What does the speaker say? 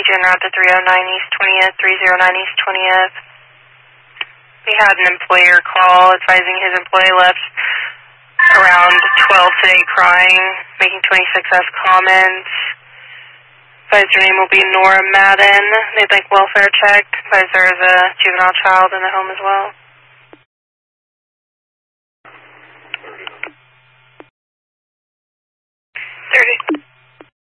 en route to 309 East 20th, 309 East 20th. We had an employer call advising his employee left around 12 today crying, making 26F comments. Advisor name will be Nora Madden. They'd like welfare checked. Advisor is a juvenile child in the home as well. 30.